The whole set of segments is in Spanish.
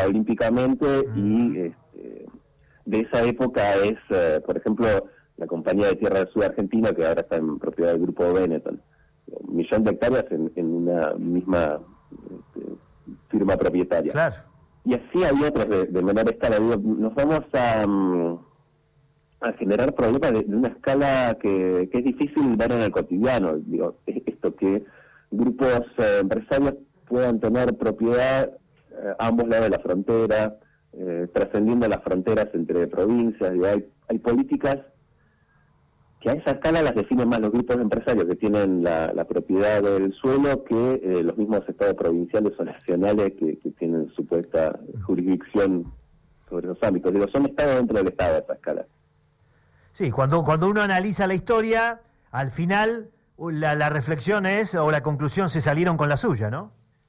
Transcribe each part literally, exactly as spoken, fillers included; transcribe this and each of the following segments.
olímpicamente, uh-huh. y este, de esa época es, eh, por ejemplo, la compañía de Tierra del Sur Argentina, que ahora está en propiedad del grupo Benetton. Un millón de hectáreas en, en una misma este, firma propietaria. Claro. Y así hay otras de, de menor escala. Digo, nos vamos a, a generar problemas de, de una escala que, que es difícil ver en el cotidiano. Digo, esto que grupos eh, empresarios puedan tener propiedad eh, a ambos lados de la frontera, eh, trascendiendo las fronteras entre provincias. Digo, hay, hay políticas que a esa escala las definen más los grupos empresarios que tienen la, la propiedad del suelo que eh, los mismos estados provinciales o nacionales que, que tienen supuesta jurisdicción sobre los ámbitos. Digo, son estados dentro del estado a esa escala. Sí, cuando, cuando uno analiza la historia, al final la, la reflexión es, o la conclusión, se salieron con la suya, ¿no?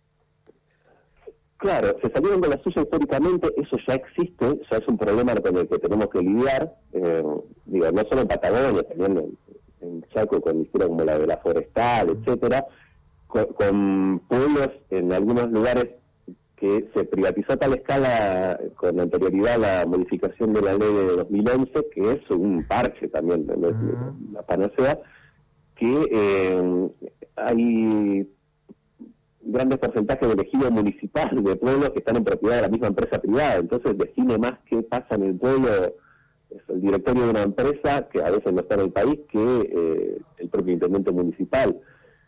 Claro, se salieron con la suya históricamente, eso ya existe, ya es un problema con el que tenemos que lidiar, eh, digo, no solo en Patagonia, también en, en Chaco, con historias como la de la forestal, etcétera, con, con pueblos en algunos lugares que se privatizó a tal escala con anterioridad a la modificación de la ley de dos mil once, que es un parche también, no es uh-huh. la panacea, que eh, hay grandes porcentajes de ejido municipal de pueblos que están en propiedad de la misma empresa privada, entonces define más qué pasa en el pueblo es el directorio de una empresa que a veces no está en el país que eh, el propio intendente municipal.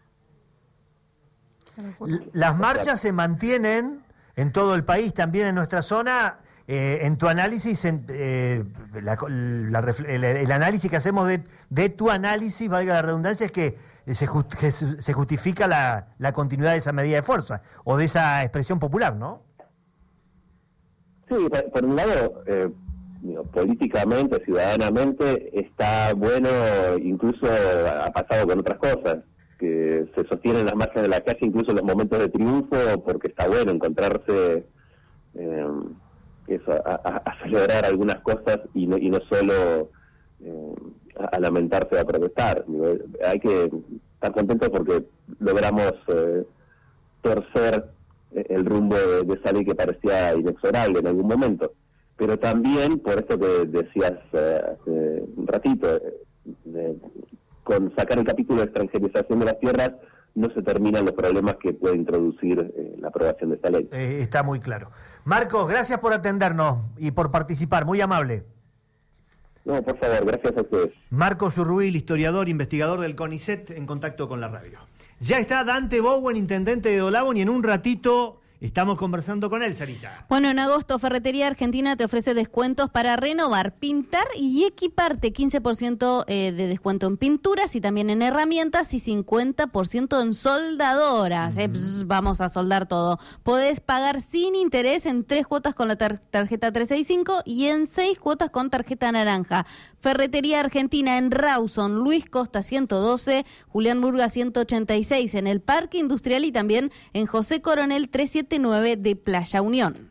Las marchas se mantienen en todo el país, también en nuestra zona. Eh, en tu análisis, en, eh, la, la, el, el análisis que hacemos de, de tu análisis, valga la redundancia, es que se, just, que se justifica la, la continuidad de esa medida de fuerza, o de esa expresión popular, ¿no? Sí, por, por un lado, eh, digo, políticamente, ciudadanamente, está bueno, incluso ha pasado con otras cosas, que se sostienen las marchas de la calle, incluso en los momentos de triunfo, porque está bueno encontrarse... Eh, eso, a, a, a celebrar algunas cosas y no, y no solo eh, a, a lamentarse o a protestar. Digo, hay que estar contentos porque logramos eh, torcer el rumbo de, de esa ley que parecía inexorable en algún momento. Pero también, por esto que decías eh, hace un ratito, eh, de, con sacar el capítulo de extranjerización de las tierras, no se terminan los problemas que puede introducir eh, la aprobación de esta ley. Eh, está muy claro. Marcos, gracias por atendernos y por participar, muy amable. No, por favor, gracias a ustedes. Marcos Urruil, historiador, investigador del CONICET, en contacto con la radio. Ya está Dante Bowen, intendente de Dolabón, y en un ratito estamos conversando con él, Sarita. Bueno, en agosto, Ferretería Argentina te ofrece descuentos para renovar, pintar y equiparte. quince por ciento eh, de descuento en pinturas y también en herramientas y cincuenta por ciento en soldadoras. Uh-huh. Eh, pss, vamos a soldar todo. Podés pagar sin interés en tres cuotas con la tar- tarjeta trescientos sesenta y cinco y en seis cuotas con tarjeta naranja. Ferretería Argentina en Rawson, Luis Costa ciento doce, Julián Murga ciento ochenta y seis, en el Parque Industrial y también en José Coronel trescientos setenta y nueve de Playa Unión.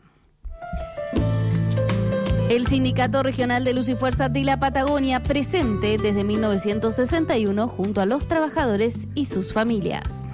El Sindicato Regional de Luz y Fuerza de la Patagonia, presente desde mil novecientos sesenta y uno junto a los trabajadores y sus familias.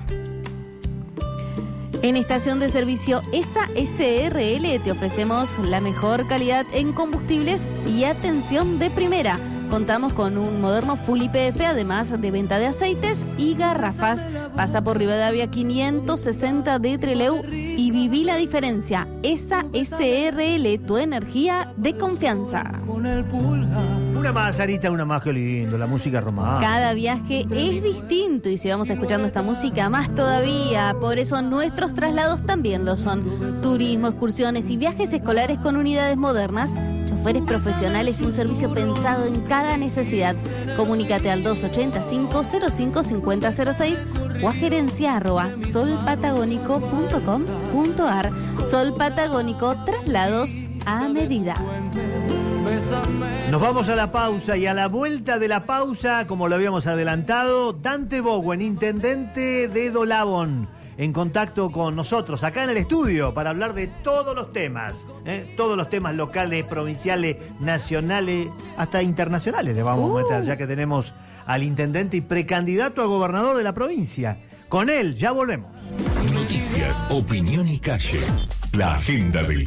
En estación de servicio ESA S R L te ofrecemos la mejor calidad en combustibles y atención de primera. Contamos con un moderno Full I P F, además de venta de aceites y garrafas. Pasa por Rivadavia quinientos sesenta de Trelew y viví la diferencia. ESA S R L, tu energía de confianza. Una más, Sarita, una más, que lindo, la música romántica. Cada viaje es distinto y si vamos escuchando esta música, más todavía. Por eso nuestros traslados también lo son. Turismo, excursiones y viajes escolares con unidades modernas, choferes profesionales y un servicio pensado en cada necesidad. Comunícate al dos ochenta y cinco, cero cinco, cincuenta cero seis o a gerencia arroba solpatagónico punto com punto ar. Sol Patagónico, traslados a medida. Nos vamos a la pausa y a la vuelta de la pausa, como lo habíamos adelantado, Dante Bowen, intendente de Dolabón, en contacto con nosotros acá en el estudio para hablar de todos los temas, ¿eh? todos los temas locales, provinciales, nacionales, hasta internacionales le vamos uh. a meter, ya que tenemos al intendente y precandidato a gobernador de la provincia. Con él ya volvemos. Noticias, opinión y calle. La agenda del